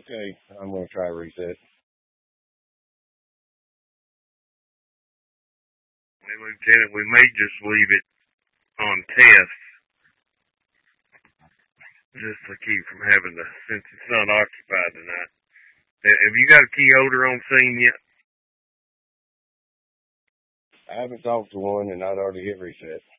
Okay, I'm going to try reset. Hey, Lieutenant, we may just leave it on test just to keep from having to, since it's not occupied tonight. Have you got a key holder on scene yet? I haven't talked to one, and I'd already hit reset.